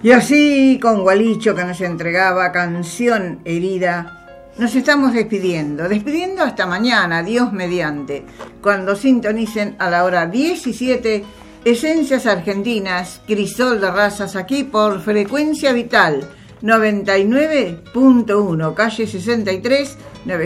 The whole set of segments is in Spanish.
Y así, con Gualicho que nos entregaba Canción Herida, nos estamos despidiendo hasta mañana, Dios mediante, cuando sintonicen a la hora 17, Esencias Argentinas, Crisol de Razas, aquí por Frecuencia Vital, 99.1, calle 63,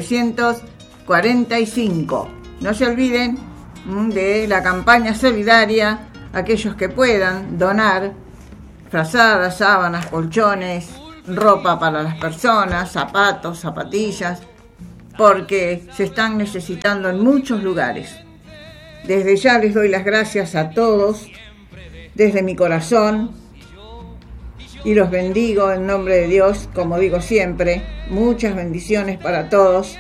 945. No se olviden de la campaña solidaria, aquellos que puedan donar frazadas, sábanas, colchones, ropa para las personas, zapatos, zapatillas, porque se están necesitando en muchos lugares. Desde ya les doy las gracias a todos, desde mi corazón, y los bendigo en nombre de Dios, como digo siempre. Muchas bendiciones para todos,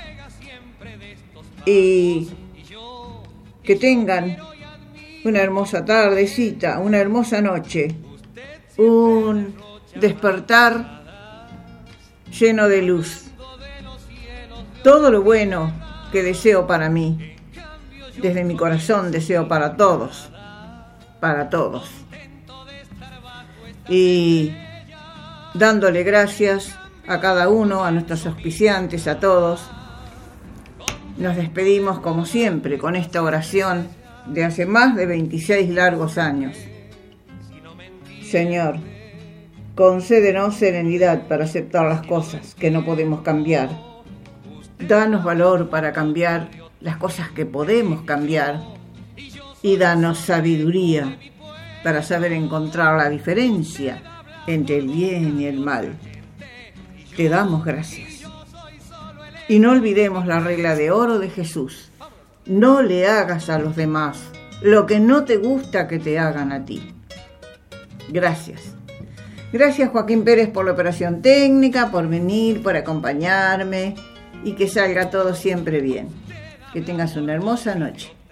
y que tengan una hermosa tardecita, una hermosa noche, un despertar lleno de luz. Todo lo bueno que deseo para mí, desde mi corazón deseo para todos. Y dándole gracias a cada uno, a nuestros auspiciantes, a todos, nos despedimos como siempre con esta oración de hace más de 26 largos años. Señor, concédenos serenidad para aceptar las cosas que no podemos cambiar. Danos valor para cambiar las cosas que podemos cambiar. Y danos sabiduría para saber encontrar la diferencia entre el bien y el mal. Te damos gracias. Y no olvidemos la regla de oro de Jesús. No le hagas a los demás lo que no te gusta que te hagan a ti. Gracias. Gracias, Joaquín Pérez, por la operación técnica, por venir, por acompañarme, y que salga todo siempre bien. Que tengas una hermosa noche.